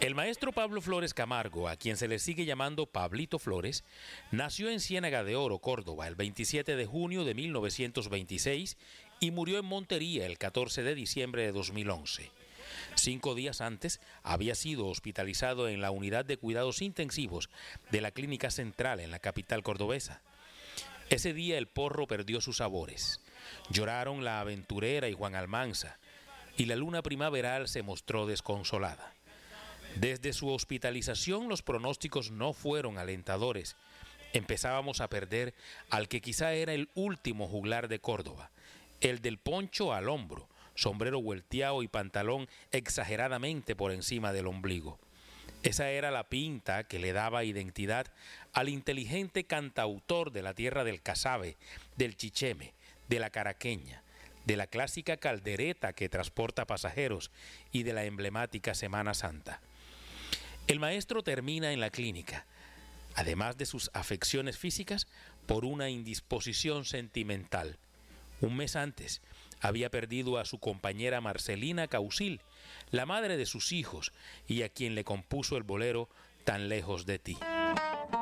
El maestro Pablo Flores Camargo, a quien se le sigue llamando Pablito Flores, nació en Ciénaga de Oro, Córdoba, el 27 de junio de 1926 y murió en Montería el 14 de diciembre de 2011. 5 días antes había sido hospitalizado en la unidad de cuidados intensivos de la Clínica Central en la capital cordobesa. Ese día el porro perdió sus sabores. Lloraron la aventurera y Juan Almanza, y la luna primaveral se mostró desconsolada. Desde su hospitalización los pronósticos no fueron alentadores. Empezábamos a perder al que quizá era el último juglar de Córdoba, el del poncho al hombro, sombrero vuelteado y pantalón exageradamente por encima del ombligo. Esa era la pinta que le daba identidad al inteligente cantautor de la tierra del casabe, del chicheme, de la caraqueña, de la clásica caldereta que transporta pasajeros y de la emblemática Semana Santa. El maestro termina en la clínica, además de sus afecciones físicas, por una indisposición sentimental. Un mes antes había perdido a su compañera Marcelina Causil, la madre de sus hijos, y a quien le compuso el bolero Tan lejos de ti.